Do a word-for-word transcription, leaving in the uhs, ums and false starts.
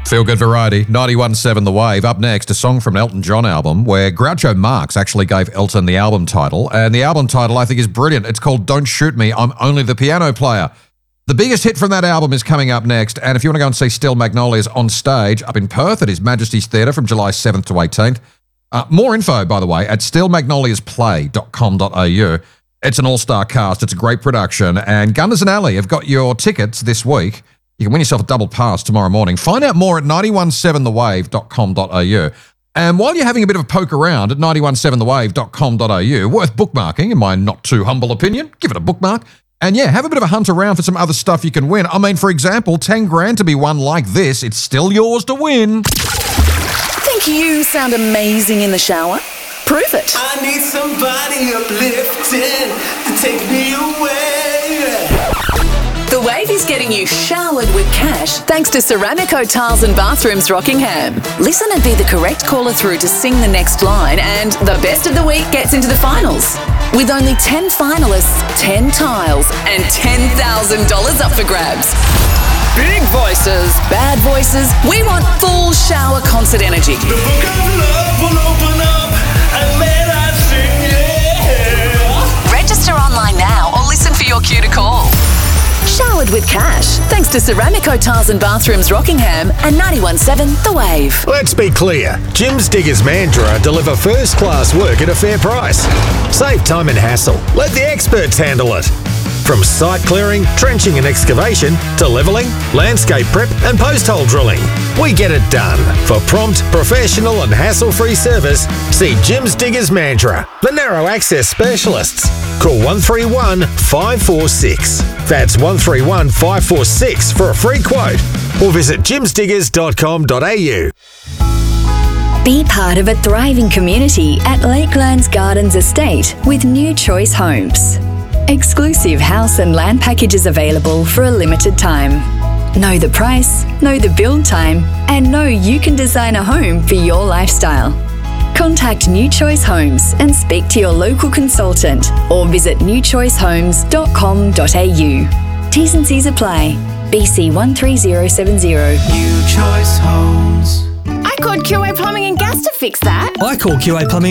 Feel Good Variety, ninety-one point seven The Wave. Up next, a song from an Elton John album where Groucho Marx actually gave Elton the album title. And the album title, I think, is brilliant. It's called Don't Shoot Me, I'm Only the Piano Player. The biggest hit from that album is coming up next. And if you want to go and see Steel Magnolias on stage up in Perth at His Majesty's Theatre from July seventh to eighteenth. Uh, more info, by the way, at steel magnolias play dot com dot a u. It's an all-star cast. It's a great production. And Gunners and Alley have got your tickets this week. You can win yourself a double pass tomorrow morning. Find out more at ninety-one point seven the wave dot com dot a u. And while you're having a bit of a poke around at ninety-one point seven the wave dot com dot a u, worth bookmarking, in my not too humble opinion, give it a bookmark. And yeah, have a bit of a hunt around for some other stuff you can win. I mean, for example, ten grand to be won like this. It's still yours to win. Think you sound amazing in the shower? Prove it. I need somebody uplifting to take me away. The Wave is getting you showered with cash thanks to Ceramico Tiles and Bathrooms Rockingham. Listen and be the correct caller through to sing the next line, and the best of the week gets into the finals. With only ten finalists, ten tiles, and ten thousand dollars up for grabs. Big voices, bad voices, we want full shower concert energy. The book of love will open up and let us sing, yeah. Register online now or listen for your cue to call. Showered with cash, thanks to Ceramico Tiles and Bathrooms Rockingham and ninety-one point seven The Wave. Let's be clear. Jim's Diggers Mandurah deliver first-class work at a fair price. Save time and hassle. Let the experts handle it. From site clearing, trenching and excavation, to levelling, landscape prep and post-hole drilling. We get it done. For prompt, professional and hassle-free service, see Jim's Diggers Mandurah, the narrow access specialists. Call one three one, five four six. That's one three one, five four six for a free quote. Or visit jims diggers dot com dot a u. Be part of a thriving community at Lakelands Gardens Estate with New Choice Homes. Exclusive house and land packages available for a limited time. Know the price, know the build time, and know you can design a home for your lifestyle. Contact New Choice Homes and speak to your local consultant or visit new choice homes dot com dot a u. T's and C's apply. B C one three zero seven zero. New Choice Homes. I called Q A Plumbing and Gas to fix that. I called Q A Plumbing